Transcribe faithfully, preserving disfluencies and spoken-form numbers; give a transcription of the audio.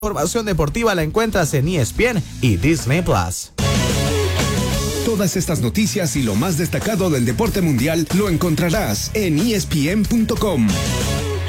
Información deportiva la encuentras en E S P N y Disney Plus. Todas estas noticias y lo más destacado del deporte mundial lo encontrarás en E S P N punto com.